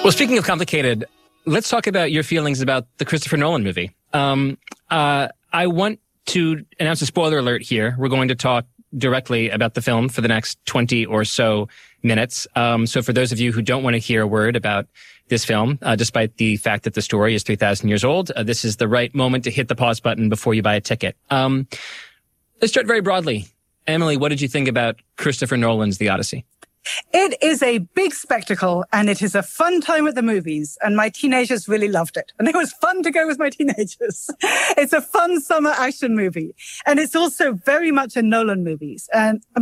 Well, speaking of complicated, let's talk about your feelings about the Christopher Nolan movie. I want to announce a spoiler alert here. We're going to talk directly about the film for the next 20 or so minutes. So for those of you who don't want to hear a word about this film, despite the fact that the story is 3,000 years old, this is the right moment to hit the pause button before you buy a ticket. Let's start very broadly. Emily, what did you think about Christopher Nolan's The Odyssey? It is a big spectacle, and it is a fun time at the movies, and my teenagers really loved it. And it was fun to go with my teenagers. It's a fun summer action movie, and it's also very much a Nolan movie. And